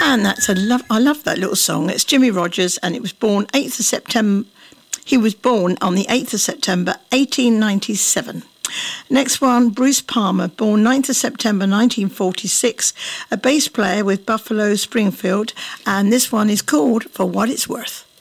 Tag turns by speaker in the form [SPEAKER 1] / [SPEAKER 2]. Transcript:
[SPEAKER 1] And I love that little song. It's Jimmie Rodgers, and it was born 8th of September. He was born on the 8th of September, 1897. Next one, Bruce Palmer, born 9th of September 1946, a bass player with Buffalo Springfield, and this one is called For What It's Worth.